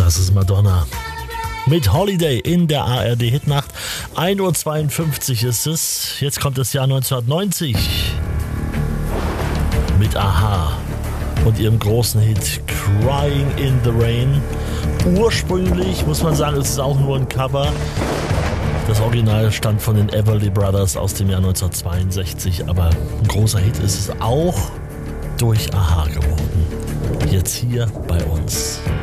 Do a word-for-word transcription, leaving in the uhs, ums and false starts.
Das ist Madonna. Mit Holiday in der A R D-Hitnacht. ein Uhr zweiundfünfzig ist es. Jetzt kommt das Jahr neunzehnhundertneunzig. Mit A-ha und ihrem großen Hit Crying in the Rain. Ursprünglich, muss man sagen, ist es auch nur ein Cover. Das Original stammt von den Everly Brothers aus dem Jahr neunzehnhundertzweiundsechzig. Aber ein großer Hit ist es auch durch A-ha geworden. Jetzt hier bei uns.